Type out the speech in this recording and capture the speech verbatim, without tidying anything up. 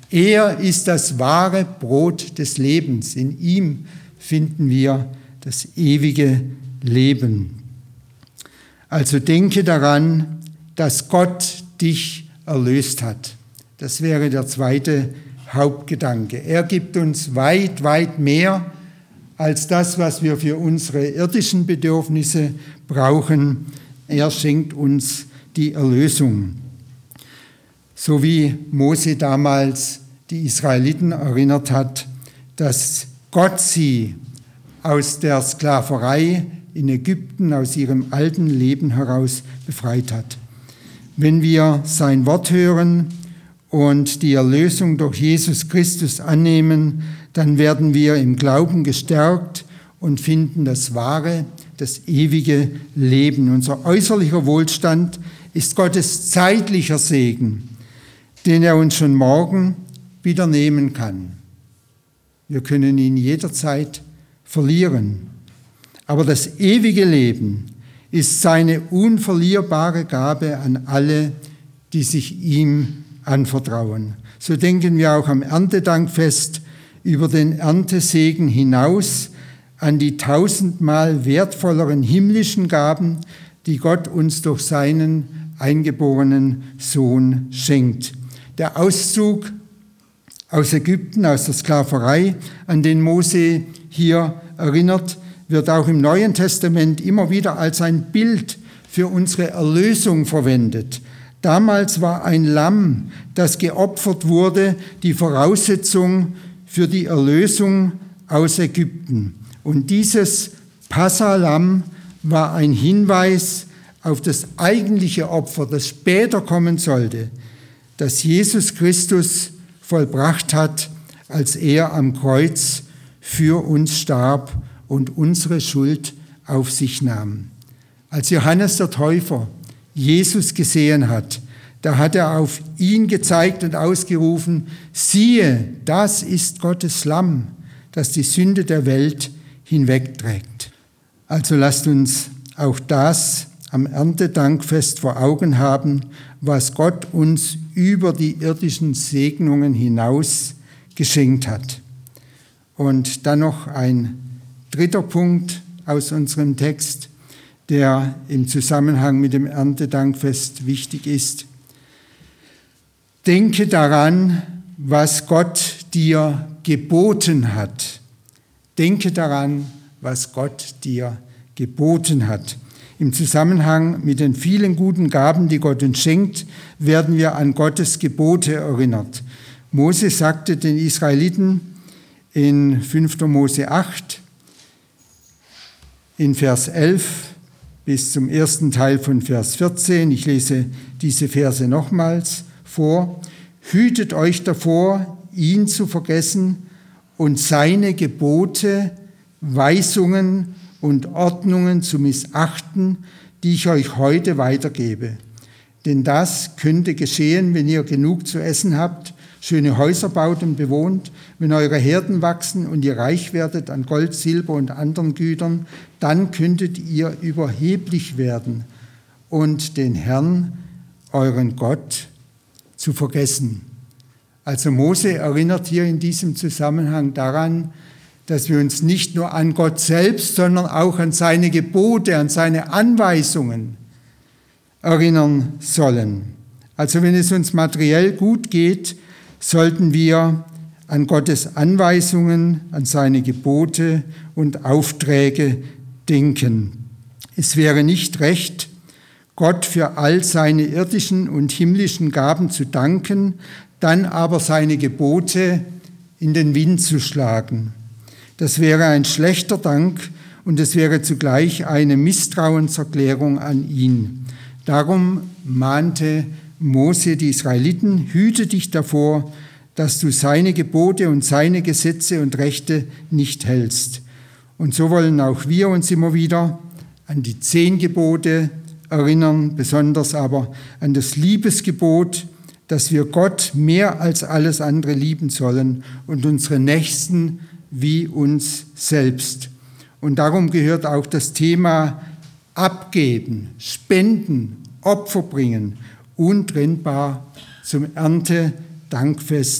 Er ist das wahre Brot des Lebens. In ihm finden wir das ewige Leben. Also denke daran, dass Gott dich erlöst hat. Das wäre der zweite Hauptgedanke. Er gibt uns weit, weit mehr als das, was wir für unsere irdischen Bedürfnisse brauchen. Er schenkt uns die Erlösung. So wie Mose damals die Israeliten erinnert hat, dass Gott sie aus der Sklaverei in Ägypten, aus ihrem alten Leben heraus befreit hat. Wenn wir sein Wort hören und die Erlösung durch Jesus Christus annehmen, dann werden wir im Glauben gestärkt und finden das wahre, das ewige Leben. Unser äußerlicher Wohlstand ist Gottes zeitlicher Segen, den er uns schon morgen wieder nehmen kann. Wir können ihn jederzeit verlieren. Aber das ewige Leben ist seine unverlierbare Gabe an alle, die sich ihm anvertrauen. So denken wir auch am Erntedankfest über den Erntesegen hinaus an die tausendmal wertvolleren himmlischen Gaben, die Gott uns durch seinen eingeborenen Sohn schenkt. Der Auszug aus Ägypten, aus der Sklaverei, an den Mose hier erinnert, wird auch im Neuen Testament immer wieder als ein Bild für unsere Erlösung verwendet. Damals war ein Lamm, das geopfert wurde, die Voraussetzung für die Erlösung aus Ägypten. Und dieses Passa-Lamm war ein Hinweis auf das eigentliche Opfer, das später kommen sollte, das Jesus Christus vollbracht hat, als er am Kreuz für uns starb und unsere Schuld auf sich nahm. Als Johannes der Täufer Jesus gesehen hat, da hat er auf ihn gezeigt und ausgerufen: Siehe, das ist Gottes Lamm, das die Sünde der Welt hinwegträgt. Also lasst uns auch das am Erntedankfest vor Augen haben, was Gott uns über die irdischen Segnungen hinaus geschenkt hat. Und dann noch ein dritter Punkt aus unserem Text, der im Zusammenhang mit dem Erntedankfest wichtig ist. Denke daran, was Gott dir geboten hat. Denke daran, was Gott dir geboten hat. Im Zusammenhang mit den vielen guten Gaben, die Gott uns schenkt, werden wir an Gottes Gebote erinnert. Mose sagte den Israeliten in fünfter Mose acht, in Vers elf bis zum ersten Teil von Vers vierzehn, ich lese diese Verse nochmals vor: Hütet euch davor, ihn zu vergessen und seine Gebote, Weisungen und Ordnungen zu missachten, die ich euch heute weitergebe. Denn das könnte geschehen, wenn ihr genug zu essen habt, schöne Häuser baut und bewohnt, wenn eure Herden wachsen und ihr reich werdet an Gold, Silber und anderen Gütern, dann könntet ihr überheblich werden und den Herrn, euren Gott, zu vergessen. Also Mose erinnert hier in diesem Zusammenhang daran, dass wir uns nicht nur an Gott selbst, sondern auch an seine Gebote, an seine Anweisungen erinnern sollen. Also wenn es uns materiell gut geht, sollten wir an Gottes Anweisungen, an seine Gebote und Aufträge denken. Es wäre nicht recht, Gott für all seine irdischen und himmlischen Gaben zu danken, dann aber seine Gebote in den Wind zu schlagen. Das wäre ein schlechter Dank und es wäre zugleich eine Misstrauenserklärung an ihn. Darum mahnte Mose die Israeliten: Hüte dich davor, dass du seine Gebote und seine Gesetze und Rechte nicht hältst. Und so wollen auch wir uns immer wieder an die zehn Gebote erinnern, besonders aber an das Liebesgebot, dass wir Gott mehr als alles andere lieben sollen und unsere Nächsten wie uns selbst. Und darum gehört auch das Thema Abgeben, Spenden, Opfer bringen untrennbar zum Erntedankfest